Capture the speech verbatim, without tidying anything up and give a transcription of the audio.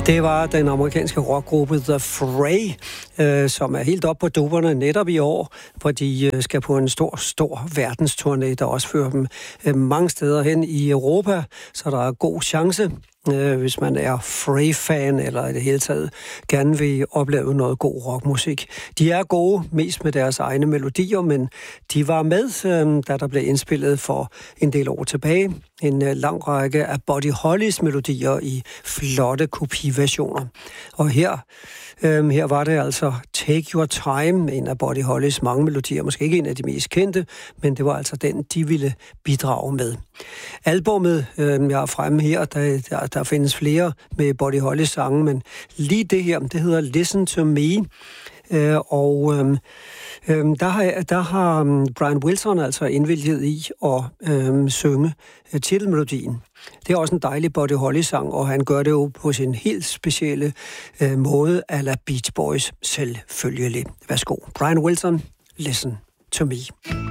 Det var den amerikanske rockgruppe The Fray, øh, som er helt op på dupperne netop i år, hvor de øh, skal på en stor, stor verdensturné, der også fører dem øh, mange steder hen i Europa, så der er god chance, øh, hvis man er Fray-fan eller i det hele taget gerne vil opleve noget god rockmusik. De er gode, mest med deres egne melodier, men de var med, øh, da der blev indspillet for en del år tilbage. En øh, lang række af Buddy Hollys melodier i flotte kopiversioner. Og her, øh, her var det altså Take Your Time, en af Buddy Hollys mange melodier. Måske ikke en af de mest kendte, men det var altså den, de ville bidrage med. Albummet, øh, jeg har fremme her, der, der, der findes flere med Buddy Hollys sange, men lige det her, det hedder Listen to Me. Øh, og øh, øh, der har, der har Brian Wilson altså indvilget i at øh, synge øh, titelmelodien. Det er også en dejlig Buddy Holly-sang, og han gør det jo på sin helt specielle øh, måde, a la Beach Boys selvfølgelig. Værsgo. Brian Wilson, Listen to Me.